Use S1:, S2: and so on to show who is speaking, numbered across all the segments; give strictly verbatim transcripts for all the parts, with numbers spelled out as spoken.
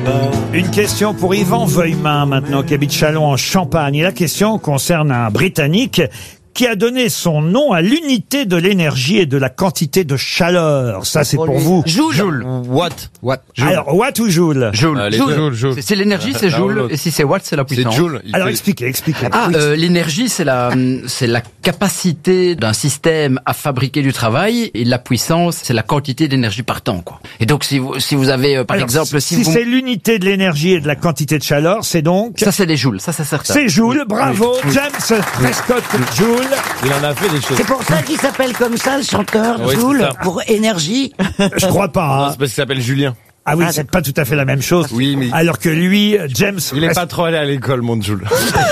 S1: Une question pour Yvan Veuillemin, maintenant, qui habite Châlons en Champagne. Et la question concerne un Britannique qui a donné son nom à l'unité de l'énergie et de la quantité de chaleur. Ça, c'est pour vous.
S2: Joule.
S3: Joule.
S2: Watt.
S3: Watt.
S1: Alors, watt ou joule?
S3: Joule.
S2: Euh,
S3: Joule.
S2: Joule.
S3: Joule.
S2: C'est, c'est l'énergie, c'est joule. Et si c'est watt, c'est la puissance.
S3: C'est Joule.
S1: Alors, expliquez, expliquez.
S2: Ah, euh, l'énergie, c'est la, c'est la capacité d'un système à fabriquer du travail, et la puissance, c'est la quantité d'énergie par temps, quoi. Et donc, si vous, si vous avez, euh, par
S1: Alors,
S2: exemple, si,
S1: si
S2: vous...
S1: c'est l'unité de l'énergie et de la quantité de chaleur, c'est donc...
S2: Ça, c'est les joules. Ça, c'est certain.
S1: C'est Joule, bravo, James Prescott Joule.
S3: Il en a fait des choses.
S4: C'est pour ça qu'il s'appelle comme ça, le chanteur,
S3: Oui,
S4: Joule,
S3: c'est ça.
S4: pour énergie.
S1: Je crois pas, hein.
S3: C'est parce qu'il s'appelle Julien.
S1: Ah oui,
S4: Ah,
S1: c'est pas tout à fait la même chose.
S3: Oui, mais-
S1: Alors que lui, James...
S3: Il est
S1: Pres-
S3: pas trop allé à l'école, mon Joule.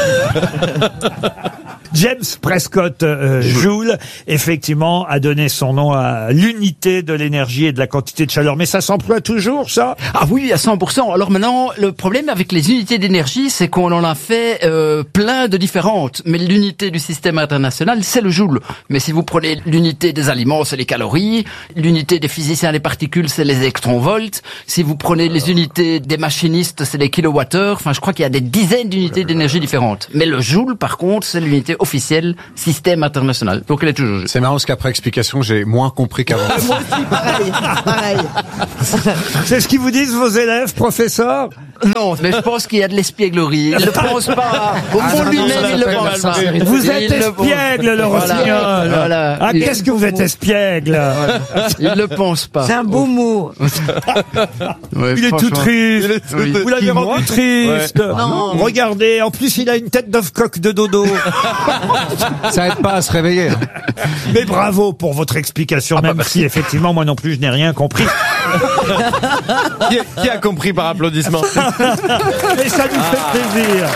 S1: James Prescott euh, Joule, effectivement, a donné son nom à l'unité de l'énergie et de la quantité de chaleur. Mais ça s'emploie toujours, ça?
S2: Ah oui, à cent pour cent. Alors maintenant, le problème avec les unités d'énergie, c'est qu'on en a fait euh, plein de différentes. Mais l'unité du système international, c'est le joule. Mais si vous prenez l'unité des aliments, c'est les calories. L'unité des physiciens des particules, c'est les électronvolts. Si vous prenez les unités des machinistes, c'est les kilowattheures. Enfin, je crois qu'il y a des dizaines d'unités d'énergie différentes. Mais le joule, par contre, c'est l'unité officielle système international. Donc elle est toujours juste.
S5: C'est marrant parce qu'après explication, j'ai moins compris qu'avant.
S4: Moi aussi, pareil, pareil.
S1: C'est ce qu'ils vous disent vos élèves, professeur?
S2: Non, mais je pense qu'il y a de l'espièglerie. Il ne pense pas. Au
S5: Ah,
S2: fond de
S5: non,
S2: lui-même,
S5: ça
S2: il le
S5: s'appelle
S2: pense
S5: la
S2: pas.
S5: sincérité.
S1: Vous
S2: Il
S1: êtes
S2: le pense.
S1: espiègle, le
S2: Voilà.
S1: rossignol.
S2: Voilà.
S1: Ah,
S2: Il-
S1: qu'est-ce que vous êtes espiègle?
S2: Il le pense pas.
S4: C'est un beau mot.
S2: Ouais,
S1: Il est tout
S2: franchement.
S1: triste.
S2: Oui.
S1: Vous l'avez
S2: Qui, moi
S1: rendu triste.
S4: Non.
S1: Regardez, en plus, il a une tête d'œuf coq de dodo.
S5: Ça aide pas à se réveiller.
S1: Mais bravo pour votre explication, même si effectivement, moi non plus, je n'ai rien compris.
S3: qui, a, qui a compris par applaudissement?
S1: Et ça nous fait plaisir.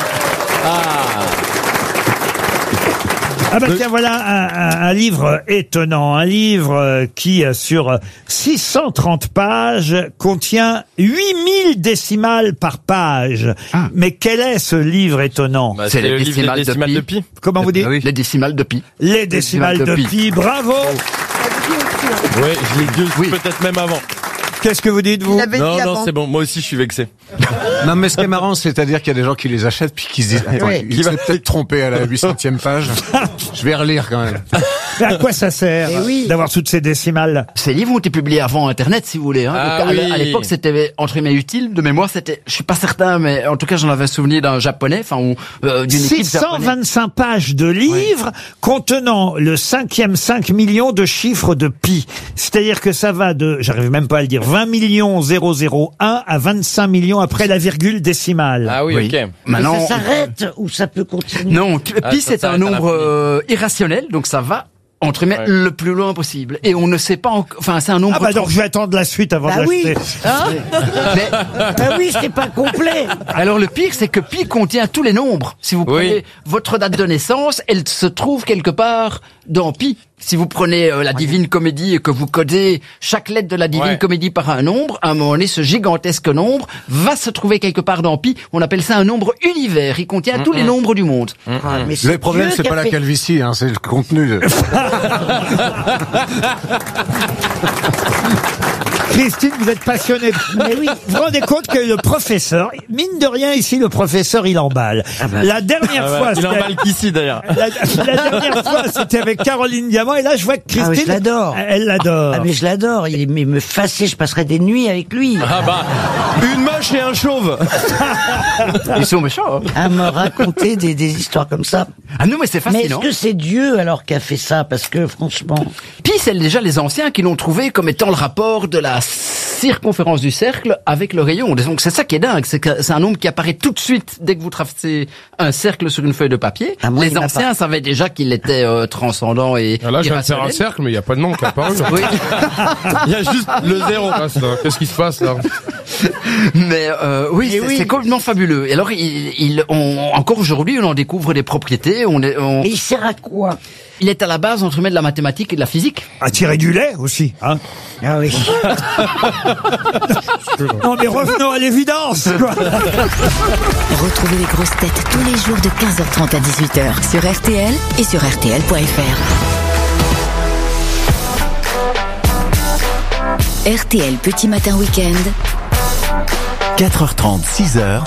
S1: Ah bah tiens, voilà un, un- un livre étonnant, un livre euh, qui, euh, sur six cent trente pages, contient huit mille décimales par page.
S2: Ah.
S1: Mais quel est ce livre étonnant?
S3: Bah,
S2: C'est les
S3: le livre
S2: décimales
S3: des
S2: de
S3: décimales
S2: pi.
S3: de pi.
S1: Comment vous dites?
S2: Les décimales de pi.
S1: Les décimales de pi, bravo.
S3: Oui, je l'ai dit
S2: Oui.
S3: peut-être même avant.
S1: Qu'est-ce que vous dites, vous?
S3: Non, non, c'est bon. Moi aussi, je suis vexé.
S5: Non, mais ce qui est marrant, c'est-à-dire qu'il y a des gens qui les achètent puis qui se disent, attends,
S4: Oui.
S5: il s'est peut-être trompé à la huit centième page. Je vais relire quand même.
S1: Mais à quoi ça sert
S4: Eh oui.
S1: d'avoir toutes ces décimales?
S2: Ces livres ont été publiés avant Internet, si vous voulez. Hein.
S3: Ah
S2: Donc, à,
S3: oui.
S2: à l'époque, c'était entre guillemets utile. De mémoire, c'était, je suis pas certain, mais en tout cas, j'en avais souvenir d'un japonais, enfin, ou euh, d'une équipe
S1: six cent
S2: japonaise.
S1: vingt-cinq pages de livres contenant le cinquième cinq millions de chiffres de pi. C'est-à-dire que ça va de, j'arrive même pas à le dire, vingt millions zéro zéro un à vingt-cinq millions après la virgule décimale.
S3: Ah oui,
S2: Oui.
S3: ok.
S2: Maintenant,
S4: Ça s'arrête ou ça peut continuer?
S2: non, pi,
S3: Ah,
S2: pi,
S3: ça
S2: c'est un
S3: s'arrête à
S2: nombre
S3: l'infini.
S2: euh, irrationnel, donc ça va entre guillemets
S3: Ouais.
S2: le plus loin possible. Et on ne sait pas, en- enfin, c'est un nombre.
S1: Ah bah
S2: trop-
S1: donc je vais attendre la suite avant
S4: Bah
S1: de
S4: oui.
S1: l'acheter.
S4: Hein
S2: Mais,
S4: Bah oui, c'était pas complet.
S2: alors le pire, c'est que pi contient tous les nombres. Si vous prenez
S3: Oui.
S2: votre date de naissance, elle se trouve quelque part dans pi. Si vous prenez euh, la Divine Comédie et que vous codez chaque lettre de la Divine
S3: Ouais.
S2: Comédie par un nombre, à un moment donné, ce gigantesque nombre va se trouver quelque part dans pi. On appelle ça un nombre univers. Il contient tous les nombres du monde.
S4: Ah, mais c'est
S5: Le problème,
S4: Dieu
S5: c'est
S4: qui a
S5: pas la
S4: fait-
S5: calvitie, hein, c'est le contenu.
S1: Christine, vous êtes passionnée.
S4: Mais oui.
S1: Vous vous rendez compte que le professeur, mine de rien ici, le professeur, il emballe. La dernière
S3: Ah ouais,
S1: fois,
S3: il
S1: c'était-
S3: emballe qu'ici d'ailleurs.
S1: la, la dernière fois, c'était avec Caroline Diamant, et là, je vois que Christine,
S4: Ah oui, je l'adore.
S1: elle l'adore.
S4: Ah mais je l'adore, il est- mais me fasser, je passerai des nuits avec lui.
S3: Ah bah, une moche et un chauve.
S2: Ils sont méchants. Hein.
S4: À me raconter des, des histoires comme ça.
S2: Ah non, mais c'est
S4: Mais est-ce
S2: fascinant.
S4: que c'est Dieu alors qui a fait ça? Parce que franchement,
S2: Pi, c'est déjà les anciens qui l'ont trouvé comme étant le rapport de la circonférence du cercle avec le rayon. Donc c'est ça qui est dingue, c'est que c'est un nombre qui apparaît tout de suite dès que vous tracez un cercle sur une feuille de papier.
S4: Ah, moi,
S2: les
S4: il m'a
S2: anciens
S4: pas.
S2: savaient déjà qu'il était euh, transcendant et
S6: Ah, là, je viens de faire un
S2: irrationnel.
S6: cercle, mais il n'y a pas de nom qui apparu.
S2: Oui.
S3: Il y a juste le zéro.
S6: Ah, ça, qu'est-ce qui se passe là?
S2: Mais euh, oui,
S4: Mais
S2: c'est
S4: oui.
S2: c'est complètement fabuleux. Et alors, il, il, on, encore aujourd'hui, on en découvre des propriétés. On est, on-
S4: mais il sert à quoi?
S2: il est à la base entre guillemets de la mathématique et de la physique.
S1: À tirer du lait aussi, hein.
S4: Ah oui.
S1: Non, mais revenons à l'évidence, quoi.
S7: Retrouvez les grosses têtes tous les jours de quinze heures trente à dix-huit heures sur R T L et sur R T L point F R. R T L Petit Matin Week-end.
S8: quatre heures trente, six heures.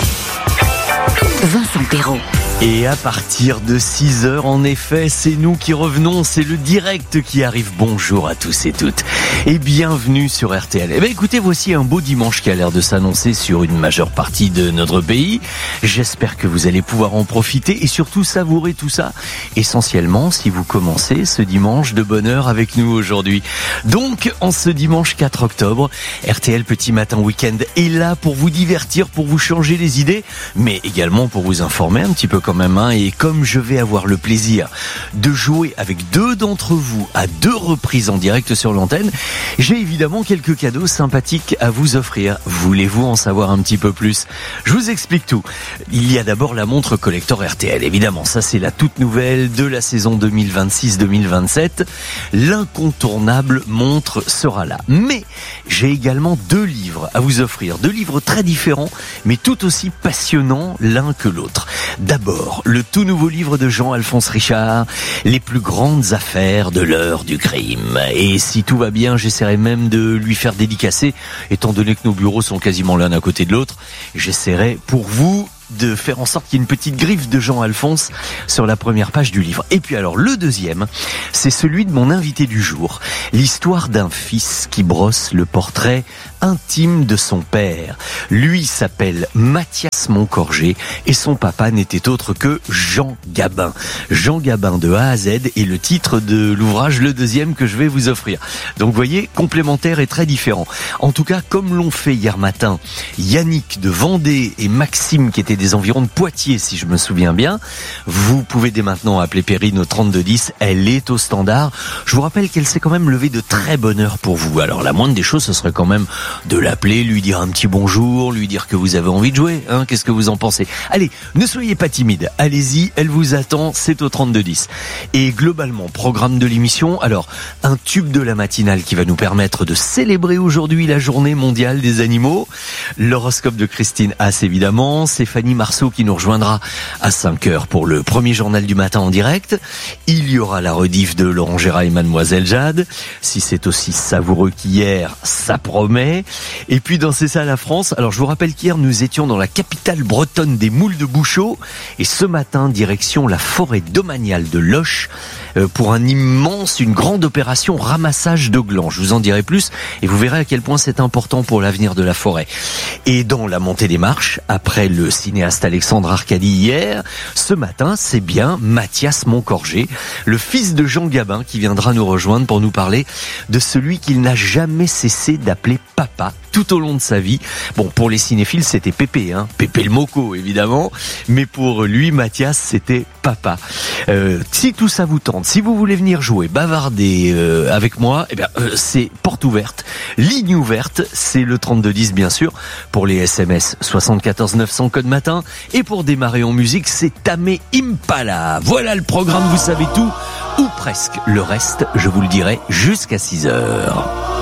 S7: Vincent Perrault.
S9: Et à partir de six heures, en effet, c'est nous qui revenons, c'est le direct qui arrive. Bonjour à tous et toutes et bienvenue sur R T L. Eh bien écoutez, voici un beau dimanche qui a l'air de s'annoncer sur une majeure partie de notre pays. J'espère que vous allez pouvoir en profiter et surtout savourer tout ça, essentiellement si vous commencez ce dimanche de bonne heure avec nous aujourd'hui. Donc, en ce dimanche quatre octobre, R T L Petit Matin Week-end est là pour vous divertir, pour vous changer les idées, mais également pour vous informer un petit peu quand même, hein. Et comme je vais avoir le plaisir de jouer avec deux d'entre vous à deux reprises en direct sur l'antenne, j'ai évidemment quelques cadeaux sympathiques à vous offrir. Voulez-vous en savoir un petit peu plus? Je vous explique tout. Il y a d'abord la montre collector R T L, évidemment. Ça, c'est la toute nouvelle de la saison deux mille vingt-six deux mille vingt-sept. L'incontournable montre sera là. Mais j'ai également deux livres à vous offrir. Deux livres très différents, mais tout aussi passionnants l'un que l'autre. D'abord, le tout nouveau livre de Jean-Alphonse Richard, Les plus grandes affaires de l'heure du crime. Et si tout va bien, j'essaierai même de lui faire dédicacer, étant donné que nos bureaux sont quasiment l'un à côté de l'autre. J'essaierai pour vous de faire en sorte qu'il y ait une petite griffe de Jean-Alphonse sur la première page du livre. Et puis alors, le deuxième, c'est celui de mon invité du jour. L'histoire d'un fils qui brosse le portrait intime de son père. Lui s'appelle Mathias Moncorgé et son papa n'était autre que Jean Gabin. Jean Gabin de A à Z est le titre de l'ouvrage, le deuxième que je vais vous offrir. Donc vous voyez, complémentaire et très différent. En tout cas, comme l'ont fait hier matin Yannick de Vendée et Maxime qui étaient des environs de Poitiers, si je me souviens bien, vous pouvez dès maintenant appeler Perrine au trente-deux dix. Elle est au standard. Je vous rappelle qu'elle s'est quand même levée de très bonne heure pour vous. Alors la moindre des choses, ce serait quand même de l'appeler, lui dire un petit bonjour, lui dire que vous avez envie de jouer, hein. Qu'est-ce que vous en pensez? Allez, ne soyez pas timide, allez-y, elle vous attend, c'est au trente-deux dix. Et globalement, programme de l'émission, alors, un tube de la matinale qui va nous permettre de célébrer aujourd'hui la journée mondiale des animaux, l'horoscope de Christine Haas évidemment, Stéphanie Marceau qui nous rejoindra à cinq heures pour le premier journal du matin en direct, il y aura la rediff de Laurent Gérard et Mademoiselle Jade, si c'est aussi savoureux qu'hier, ça promet. Et puis dans C'est ça la France, alors je vous rappelle qu'hier nous étions dans la capitale bretonne des moules de Bouchot et ce matin direction la forêt domaniale de Loches euh, pour un immense, une grande opération ramassage de glands. Je vous en dirai plus et vous verrez à quel point c'est important pour l'avenir de la forêt. Et dans la montée des marches, après le cinéaste Alexandre Arcadi hier, ce matin c'est bien Mathias Moncorgé, le fils de Jean Gabin qui viendra nous rejoindre pour nous parler de celui qu'il n'a jamais cessé d'appeler papa tout au long de sa vie. Bon, pour les cinéphiles, c'était Pépé, hein, Pépé le Moco, évidemment, mais pour lui, Mathias, c'était papa. Euh, si tout ça vous tente, si vous voulez venir jouer, bavarder euh, avec moi, eh bien, euh, c'est porte ouverte, ligne ouverte, c'est le trente-deux dix, bien sûr, pour les S M S soixante-quatorze neuf cents code matin, et pour démarrer en musique, c'est Tamé Impala. Voilà le programme, vous savez tout, ou presque. Le reste, je vous le dirai jusqu'à six heures.